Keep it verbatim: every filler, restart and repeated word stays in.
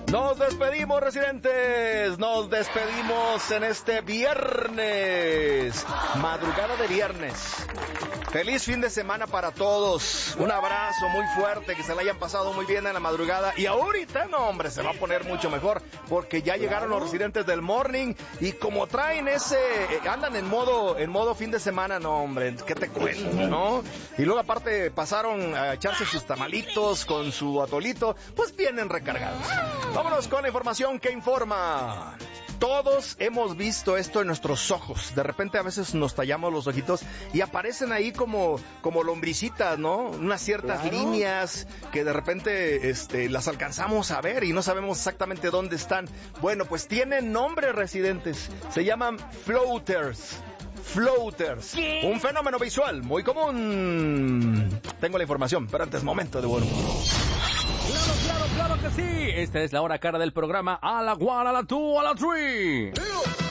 Nos despedimos, residentes. Nos despedimos en este viernes. Madrugada de viernes. Feliz fin de semana para todos. Un abrazo muy fuerte, que se la hayan pasado muy bien en la madrugada. Y ahorita, no hombre, se va a poner mucho mejor, porque ya llegaron los residentes del Morning. Y como traen ese, andan en modo, en modo fin de semana, no hombre, ¿qué te cuento, no? Y luego aparte pasaron a echarse sus tamalitos con su atolito, pues vienen recargados. Vámonos con la información que informa. Todos hemos visto esto en nuestros ojos. De repente a veces nos tallamos los ojitos y aparecen ahí como, como lombricitas, ¿no? Unas ciertas claro. líneas que de repente este, las alcanzamos a ver y no sabemos exactamente dónde están. Bueno, pues tienen nombre, residentes. Se llaman floaters. Floaters. ¿Qué? Un fenómeno visual muy común. Tengo la información, pero antes momento de bueno. Claro, claro, claro que sí. Esta es la hora cara del programa. A la one, a la two, a la three.